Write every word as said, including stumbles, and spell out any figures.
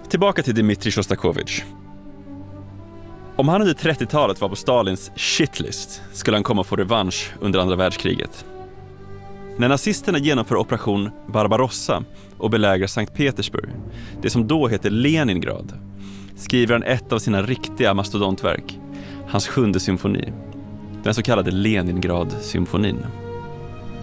Tillbaka till Dmitrij Shostakovich. Om han under trettiotalet var på Stalins shitlist skulle han komma få revansch under andra världskriget. När nazisterna genomför operation Barbarossa och belägrar Sankt Petersburg, det som då heter Leningrad, skriver han ett av sina riktiga mastodontverk, hans sjunde symfoni, den så kallade Leningrad-symfonin.